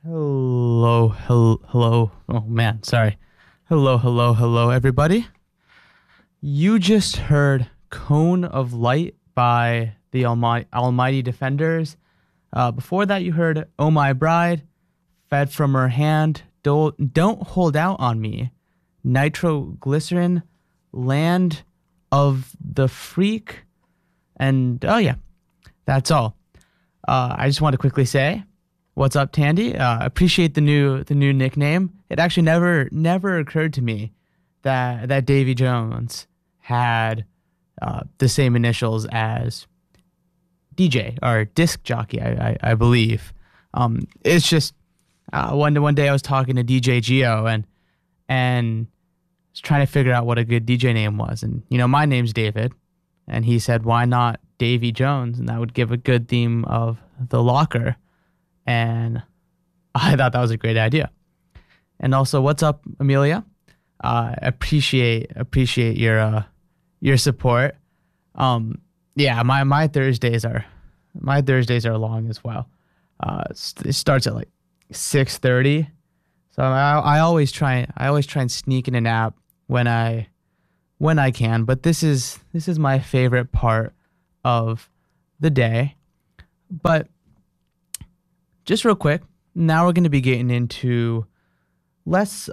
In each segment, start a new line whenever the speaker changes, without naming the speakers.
Hello. Oh man, sorry. Hello, everybody. You just heard Cone of Light by the Almighty Defenders. Before that, you heard Oh My Bride, Fed from Her Hand, Don't Hold Out on Me, Nitroglycerin, Land of the Freak, and oh yeah, that's all. I just want to quickly say, what's up, Tandy? Appreciate the new nickname. It actually never occurred to me that Davy Jones had the same initials as DJ or disc jockey, I believe. It's just one day I was talking to DJ Geo and was trying to figure out what a good DJ name was, and my name's David, and he said why not Davy Jones, and that would give a good theme of the locker, and I thought that was a great idea. And also, what's up, Amelia? Appreciate your support. Yeah, my Thursdays are long as well. It starts at like 6:30, so I always try and sneak in a nap when I can. But this is my favorite part of the day. But just real quick, now we're going to be getting into less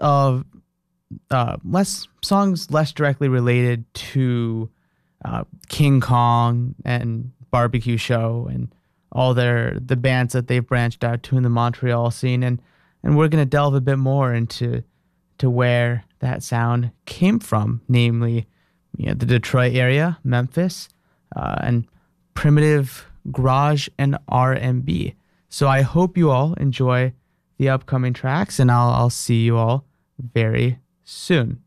songs less directly related to King Kong and Barbecue Show and all the bands that they've branched out to in the Montreal scene, and we're going to delve a bit more into where that sound came from, namely the Detroit area, Memphis, and primitive garage and R&B. So I hope you all enjoy the upcoming tracks, and I'll see you all very soon.